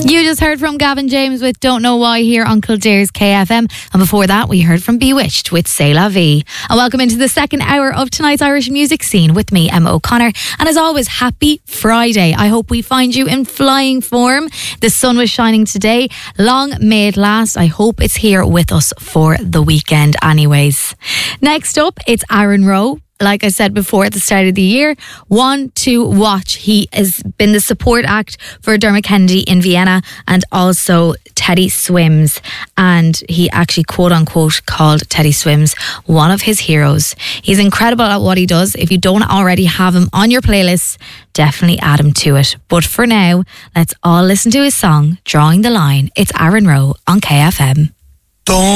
You just heard from Gavin James with Don't Know Why here on Kildare's KFM. And before that, we heard from Bewitched with C'est La Vie. And welcome into the second hour of tonight's Irish music scene with me, Emma O'Connor. And as always, happy Friday. I hope we find you in flying form. The sun was shining today. Long may it last. I hope it's here with us for the weekend anyways. Next up, it's Aaron Rowe. Like I said before at the start of the year, one to watch. He has been the support act for Dermot Kennedy in Vienna and also Teddy Swims. And he actually, quote unquote, called Teddy Swims one of his heroes. He's incredible at what he does. If you don't already have him on your playlist, definitely add him to it. But for now, let's all listen to his song, Drawing the Line. It's Aaron Rowe on KFM.